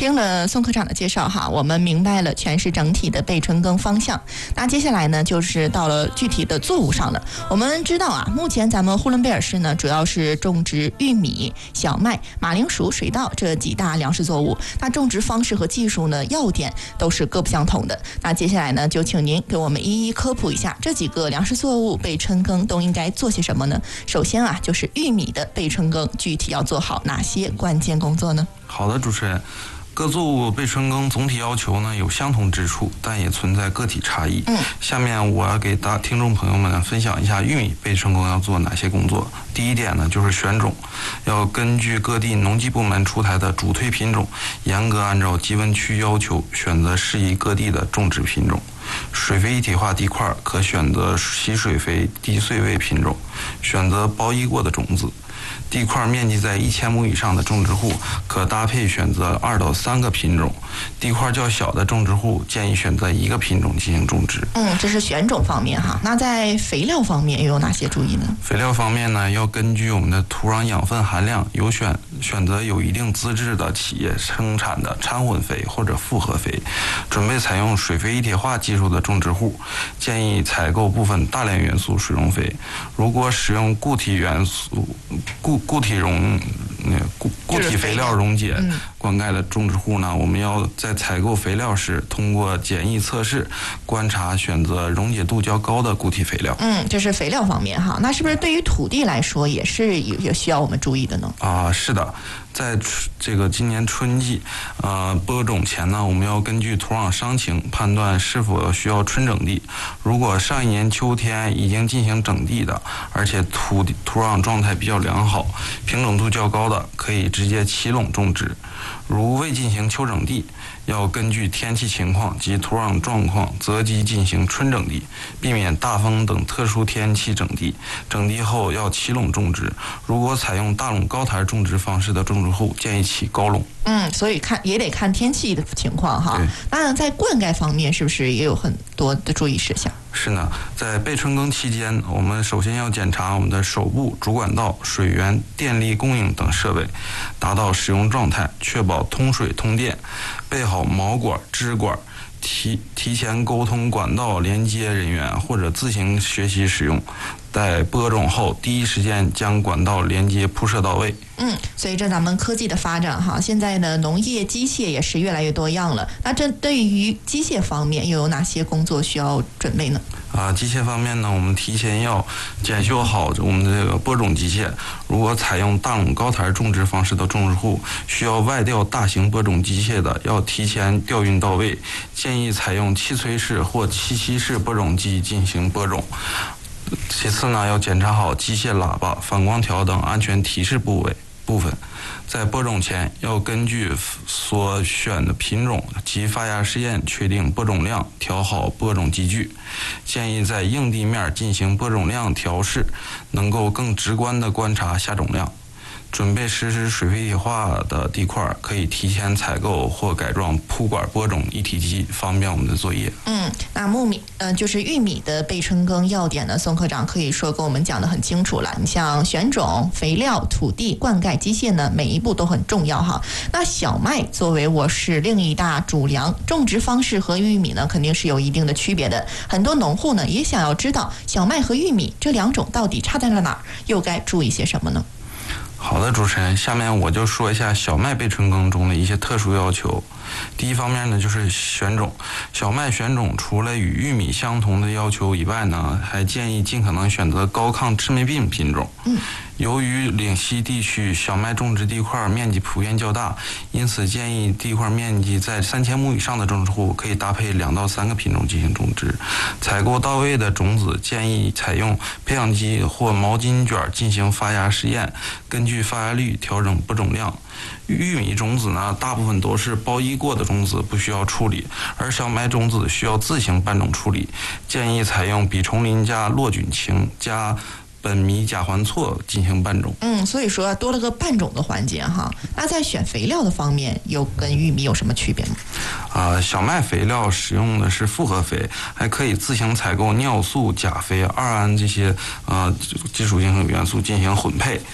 听了宋科长的介绍哈，我们明白了全市整体的备春耕方向。那接下来呢，就是到了具体的作物上了。我们知道啊，目前咱们呼伦贝尔市呢，主要是种植玉米、小麦、马铃薯、水稻这几大粮食作物。那种植方式和技术呢，要点都是各不相同的。那接下来呢，就请您给我们一一科普一下这几个粮食作物备春耕都应该做些什么呢？首先啊，就是玉米的备春耕，具体要做好哪些关键工作呢？ 好的，主持人。各作物备春耕总体要求呢有相同之处，但也存在个体差异。下面我要给听众朋友们分享一下玉米备春耕要做哪些工作。第一点呢，就是选种，要根据各地农机部门出台的主推品种，严格按照集温区要求选择适宜各地的种植品种。水肥一体化地块可选择稀水肥低穗位品种，选择包衣过的种子。地块面积在1000亩以上的种植户可搭配选择2到3个品种，地块较小的种植户建议选择1个品种进行种植。 这是选种方面哈。那在肥料方面又有哪些注意呢？ 肥料方面呢，要根据我们的土壤养分含量，选择有一定资质的企业生产的掺混肥或者复合肥。准备采用水肥一体化技术的种植户，建议采购部分大连元素水溶肥。如果使用固体肥料溶解灌溉的种植户呢，我们要在采购肥料时通过简易测试观察，选择溶解度较高的固体肥料。 这是肥料方面哈。那是不是对于土地来说也是有需要我们注意的呢？ 是的。在这个今年春季播种前呢，我们要根据土壤伤情判断是否需要春整地。如果上一年秋天已经进行整地的，而且土壤状态比较良好，平整度较高的，可以直接齐垄种植。如未进行秋整地，要根据天气情况及土壤状况择机进行春整地，避免大风等特殊天气整地。整地后要齐垄种植。如果采用大垄高台种植方式的种植户，建议起高垄。 所以也得看天气的情况哈。那在灌溉方面是不是也有很多的注意事项？ 是呢，在备春耕期间，我们首先要检查我们的手部、主管道、水源、电力供应等设备达到使用状态，确保通水通电，备好毛管、支管，提前沟通管道连接人员或者自行学习使用。在播种后，第一时间将管道连接铺设到位。 随着咱们科技的发展哈，现在呢农业机械也是越来越多样了。那这对于机械方面又有哪些工作需要准备呢？ 机械方面呢，我们提前要检修好我们的这个播种机械。如果采用大垄高台种植方式的种植户，需要外调大型播种机械的，要提前调运到位。建议采用气催式或气息式播种机进行播种。其次呢，要检查好机械喇叭、反光条等安全提示部分。在播种前，要根据所选的品种及发芽试验确定播种量，调好播种机具。建议在硬地面进行播种量调试，能够更直观地观察下种量。准备实施水肥一体化的地块，可以提前采购或改装铺管播种一体机，方便我们的作业。 那就是玉米的备春耕要点呢，宋科长可以说跟我们讲得很清楚了。你像选种、肥料、土地、灌溉机械呢，每一步都很重要哈。那小麦作为我市另一大主粮，种植方式和玉米呢肯定是有一定的区别的。很多农户呢也想要知道小麦和玉米这两种到底差在了哪儿，又该注意些什么呢？ 好的，主持人，下面我就说一下小麦备春耕中的一些特殊要求。第一方面呢，就是选种。小麦选种除了与玉米相同的要求以外呢，还建议尽可能选择高抗赤霉病品种。由于岭西地区小麦种植地块面积普遍较大，因此建议地块面积在3000亩以上的种植户可以搭配2到3个品种进行种植。采购到位的种子建议采用培养基或毛巾卷进行发芽试验，根据发芽率调整播种量。玉米种子呢，大部分都是包衣过的种子，不需要处理，而小麦种子需要自行拌种处理，建议采用吡虫磷加落菌嗪加苯醚甲环唑进行拌种。 所以说多了个拌种的环节哈。那在选肥料的方面，又跟玉米有什么区别吗？ 小麦肥料使用的是复合肥，还可以自行采购尿素、钾肥、2胺这些基础性元素进行混配。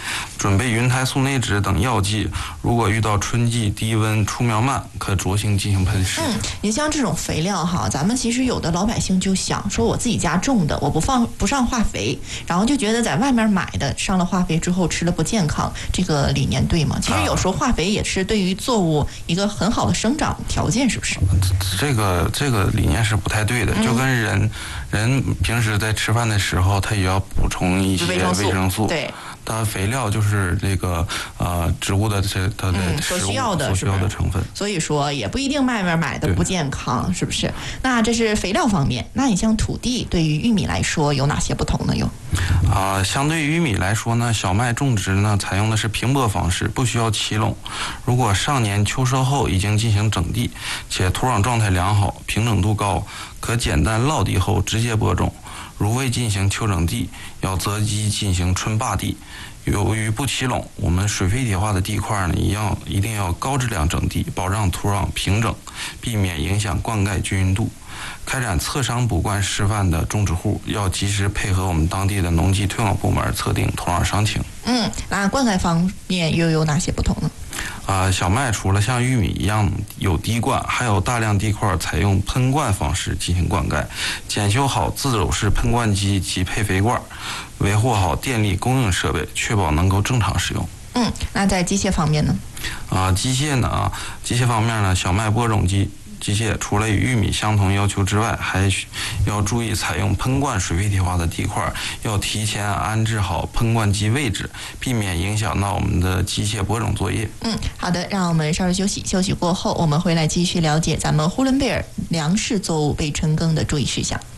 准备云台素内酯等药剂。如果遇到春季低温出苗慢，可酌情进行喷施。 你像这种肥料哈，咱们其实有的老百姓就想说，我自己家种的，我不上化肥，然后就觉得在外面买的上了化肥之后吃了不健康，这个理念对吗？其实有时候化肥也是对于作物一个很好的生长条件，是不是？ 这个理念是不太对的，就跟人平时在吃饭的时候，他也要补充一些维生素。 对。 它肥料就是这个植物的它的所需要的成分， 所以说也不一定外面买的不健康，是不是？那这是肥料方面。那你像土地对于玉米来说有哪些不同呢？ 相对于玉米来说呢，小麦种植呢采用的是平播方式，不需要齐垄。如果上年秋收后已经进行整地，且土壤状态良好、平整度高，可简单涝地后直接播种。如未进行秋整地，要择机进行春坝地。由于不齐垄，我们水肥铁化的地块呢，一定要高质量整地，保障土壤平整，避免影响灌溉均匀度。开展侧伤补灌示范的种植户要及时配合我们当地的农技推广部门测定土壤伤情。 那灌溉方面又有哪些不同呢？ 小麦除了像玉米一样有滴灌，还有大量地块采用喷灌方式进行灌溉，检修好自走式喷灌机及配肥罐，维护好电力供应设备，确保能够正常使用。 那在机械方面呢？ 机械方面呢，小麦播种机械除了与玉米相同要求之外，还要注意采用喷灌水肥铁化的地块，要提前安置好喷灌机位置，避免影响到我们的机械播种作业。 好的，让我们稍事休息，休息过后我们回来继续了解咱们呼伦贝尔粮食作物被春耕的注意事项。